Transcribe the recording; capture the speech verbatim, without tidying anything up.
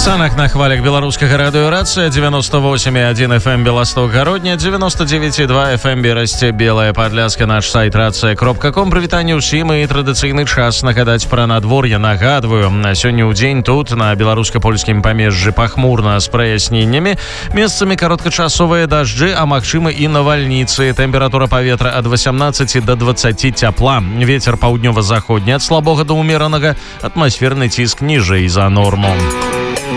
Санах на хвалях беларускага радыёрацыя девяносто восемь и один эф эм Белосток Гародня, девяносто девять и два эф эм Берасце Белая Падляска, наш сайт рация кропка ком. Прывітанне ўсім і традыцыйны час нагадаць пра надвор'е. Нагадваю, сёння ў дзень тут на беларуска-польскім памежжы пахмурна з праясненнямі, месцамі кароткачасовыя дажджы, а магчымы і навальніцы. Тэмпература паветра ад восемнадцати до двадцати цяпла. Вецер паўднёва-заходні ад слабога да ўмеранага, атмасферны ціск ніжэй за норму.